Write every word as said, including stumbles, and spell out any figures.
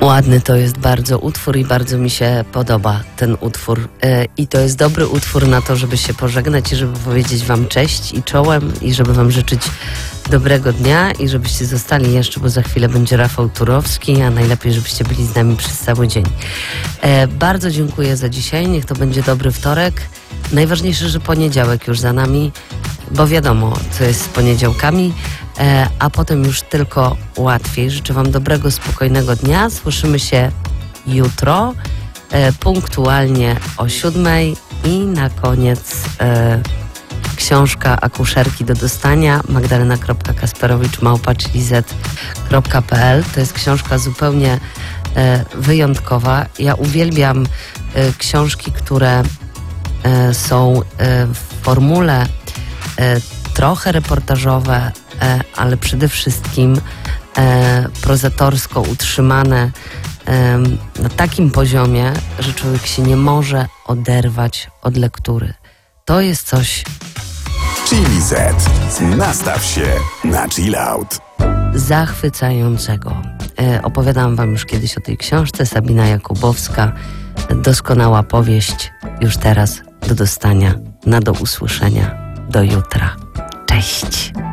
Ładny to jest bardzo utwór i bardzo mi się podoba ten utwór. I to jest dobry utwór na to, żeby się pożegnać i żeby powiedzieć wam cześć i czołem i żeby wam życzyć dobrego dnia i żebyście zostali jeszcze, bo za chwilę będzie Rafał Turowski, a najlepiej, żebyście byli z nami przez cały dzień. Bardzo dziękuję za dzisiaj. Niech to będzie dobry wtorek. Najważniejsze, że poniedziałek już za nami, bo wiadomo, co jest z poniedziałkami, a potem już tylko łatwiej. Życzę wam dobrego, spokojnego dnia. Słyszymy się jutro, punktualnie o siódmej i na koniec e, książka akuszerki do dostania magdalena kropka kasperowicz małpa z kropka p l. To jest książka zupełnie e, wyjątkowa. Ja uwielbiam e, książki, które e, są e, w formule e, trochę reportażowe, e, ale przede wszystkim e, prozatorsko utrzymane e, na takim poziomie, że człowiek się nie może oderwać od lektury. To jest coś Chili Set. Nastaw się na chill out. zachwycającego. E, opowiadałam wam już kiedyś o tej książce. Sabina Jakubowska. Doskonała powieść. Już teraz do dostania, na do usłyszenia. Do jutra. Cześć.